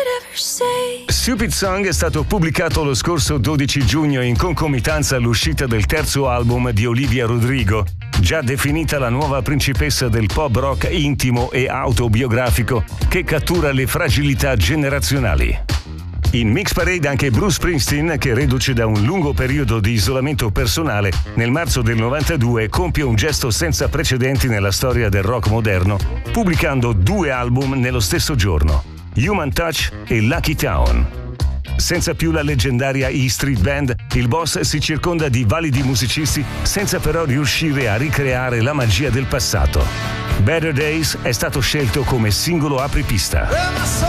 Stupid Song è stato pubblicato lo scorso 12 giugno in concomitanza all'uscita del terzo album di Olivia Rodrigo, già definita la nuova principessa del pop rock intimo e autobiografico che cattura le fragilità generazionali. In Mix Parade anche Bruce Springsteen, che reduce da un lungo periodo di isolamento personale, nel marzo del 92 compie un gesto senza precedenti nella storia del rock moderno, pubblicando 2 album nello stesso giorno, Human Touch e Lucky Town. Senza più la leggendaria E Street Band, il boss si circonda di validi musicisti senza però riuscire a ricreare la magia del passato. Better Days è stato scelto come singolo apripista.